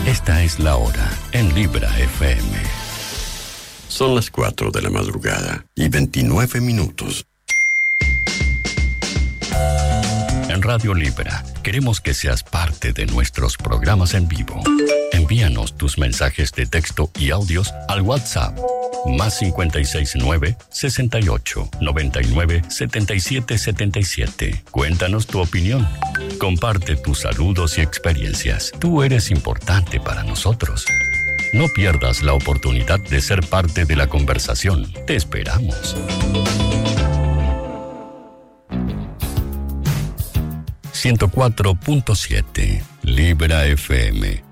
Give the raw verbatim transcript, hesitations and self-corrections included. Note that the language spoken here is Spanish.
Esta es la hora en Libra F M. Son las cuatro de la madrugada y veintinueve minutos. En Radio Libra queremos que seas parte de nuestros programas en vivo. Envíanos tus mensajes de texto y audios al WhatsApp más cincuenta y seis nueve, sesenta y ocho, noventa y nueve, setenta y siete setenta y siete. Cuéntanos tu opinión. Comparte tus saludos y experiencias. Tú eres importante para nosotros. No pierdas la oportunidad de ser parte de la conversación. Te esperamos. ciento cuatro punto siete Libra F M.